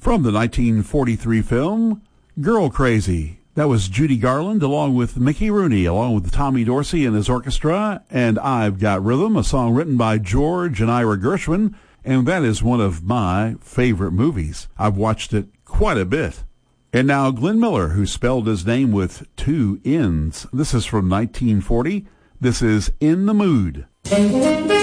From the 1943 film, Girl Crazy. That was Judy Garland along with Mickey Rooney, along with Tommy Dorsey and his orchestra, and I've Got Rhythm, a song written by George and Ira Gershwin, and that is one of my favorite movies. I've watched it quite a bit. And now Glenn Miller, who spelled his name with 2 N's. This is from 1940. This is In the Mood.